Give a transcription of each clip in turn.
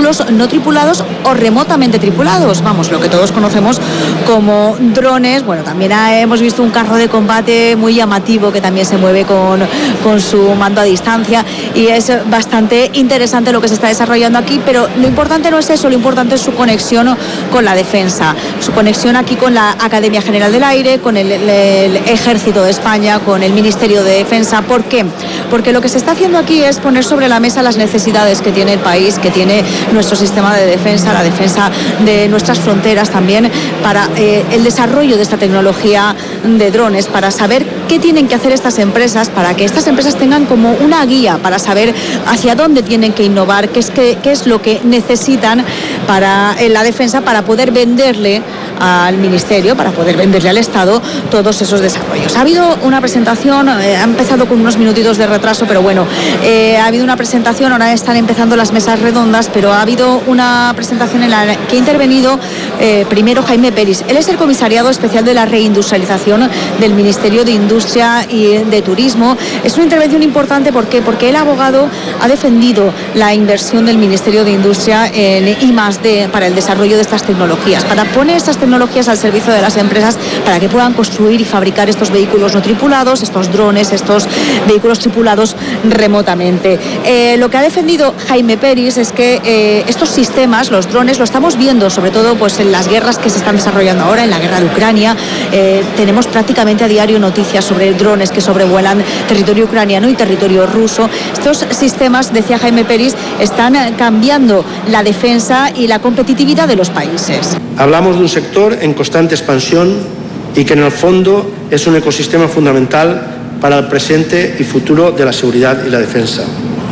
vehículos no tripulados o remotamente tripulados, vamos, lo que todos conocemos como drones. Bueno, también hemos visto un carro de combate muy llamativo que también se mueve con su mando a distancia, y es bastante interesante lo que se está desarrollando aquí, pero lo importante no es eso, lo importante es su conexión con la defensa, su conexión aquí con la Academia General del Aire, con el Ejército de España, con el Ministerio de Defensa. ¿Por qué? Porque lo que se está haciendo aquí es poner sobre la mesa las necesidades que tiene el país, que tiene nuestro sistema de defensa, la defensa de nuestras fronteras también, para el desarrollo de esta tecnología de drones, para saber qué tienen que hacer estas empresas, para que estas empresas tengan como una guía para saber hacia dónde tienen que innovar, qué es lo que necesitan para la defensa, para poder venderle al Ministerio, para poder venderle al Estado todos esos desarrollos. Ha habido una presentación, ha empezado con unos minutitos de retraso, pero bueno, ha habido una presentación, ahora están empezando las mesas redondas, pero ha habido una presentación en la que ha intervenido primero Jaime Peris. Él es el comisariado especial de la reindustrialización del Ministerio de Industria y de Turismo. Es una intervención importante, ¿por qué? Porque el abogado ha defendido la inversión del Ministerio de Industria en I+D para el desarrollo de estas tecnologías, para poner estas tecnologías al servicio de las empresas para que puedan construir y fabricar estos vehículos no tripulados, estos drones, estos vehículos tripulados remotamente. Lo que ha defendido Jaime Peris es que estos sistemas, los drones, lo estamos viendo sobre todo pues en las guerras que se están desarrollando ahora, en la guerra de Ucrania. Tenemos prácticamente a diario noticias sobre drones que sobrevuelan territorio ucraniano y territorio ruso. Estos sistemas, decía Jaime Peris, están cambiando la defensa y la competitividad de los países. Hablamos de un sector en constante expansión y que en el fondo es un ecosistema fundamental para el presente y futuro de la seguridad y la defensa.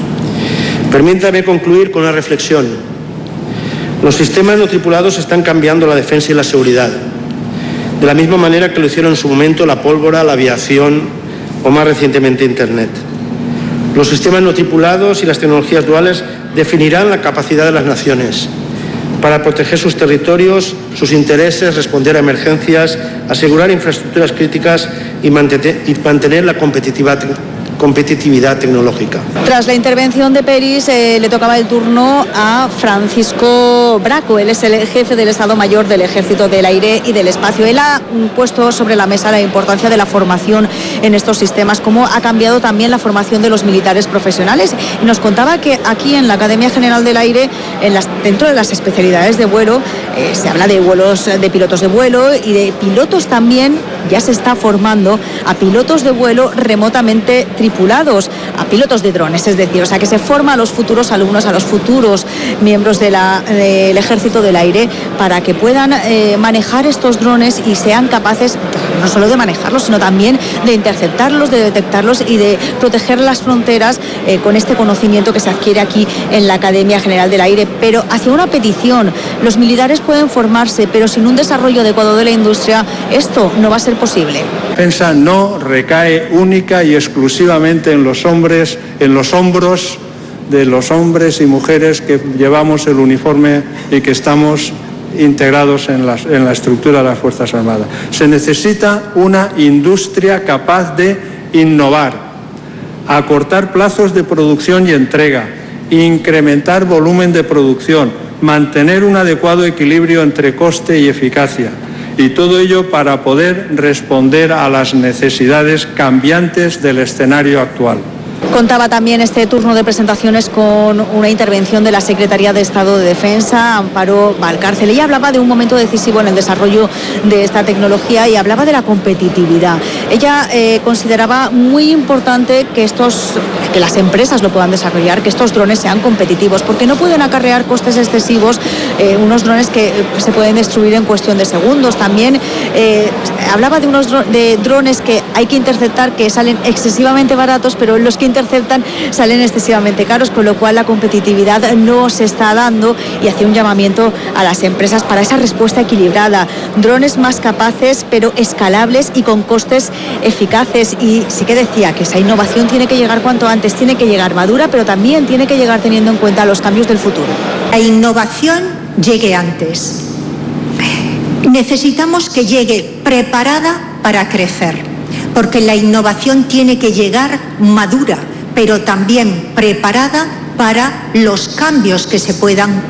Permítame concluir con una reflexión. Los sistemas no tripulados están cambiando la defensa y la seguridad, de la misma manera que lo hicieron en su momento la pólvora, la aviación o más recientemente Internet. Los sistemas no tripulados y las tecnologías duales definirán la capacidad de las naciones para proteger sus territorios, sus intereses, responder a emergencias, asegurar infraestructuras críticas y mantener la competitividad tecnológica. Tras la intervención de Peris, le tocaba el turno a Francisco Braco. Él es el jefe del Estado Mayor del Ejército del Aire y del Espacio. Él ha puesto sobre la mesa la importancia de la formación en estos sistemas, cómo ha cambiado también la formación de los militares profesionales. Y nos contaba que aquí en la Academia General del Aire, dentro de las especialidades de vuelo, se habla de vuelos, de pilotos de vuelo y de pilotos también. Ya se está formando a pilotos de vuelo remotamente tripulados, a pilotos de drones, es decir, o sea que se forma a los futuros alumnos, a los futuros miembros del Ejército del Aire, para que puedan manejar estos drones y sean capaces no solo de manejarlos, sino también de interceptarlos, de detectarlos y de proteger las fronteras con este conocimiento que se adquiere aquí en la Academia General del Aire. Pero hacia una petición, los militares pueden formarse, pero sin un desarrollo adecuado de la industria, esto no va a ser posible. La defensa no recae única y exclusivamente en los hombros de los hombres y mujeres que llevamos el uniforme y que estamos integrados en la estructura de las Fuerzas Armadas. Se necesita una industria capaz de innovar, acortar plazos de producción y entrega, incrementar volumen de producción, mantener un adecuado equilibrio entre coste y eficacia. Y todo ello para poder responder a las necesidades cambiantes del escenario actual. Contaba también este turno de presentaciones con una intervención de la Secretaría de Estado de Defensa, Amparo Valcárcel. Ella hablaba de un momento decisivo en el desarrollo de esta tecnología y hablaba de la competitividad. Ella consideraba muy importante que las empresas lo puedan desarrollar, que estos drones sean competitivos, porque no pueden acarrear costes excesivos, unos drones que se pueden destruir en cuestión de segundos. También hablaba de drones que hay que interceptar, que salen excesivamente baratos, pero los que interceptan salen excesivamente caros, con lo cual la competitividad no se está dando, y hacía un llamamiento a las empresas para esa respuesta equilibrada, drones más capaces pero escalables y con costes eficaces. Y sí que decía que esa innovación tiene que llegar cuanto antes, tiene que llegar madura, pero también tiene que llegar teniendo en cuenta los cambios del futuro. La innovación llegue antes. Necesitamos que llegue preparada para crecer, porque la innovación tiene que llegar madura, pero también preparada para los cambios que se puedan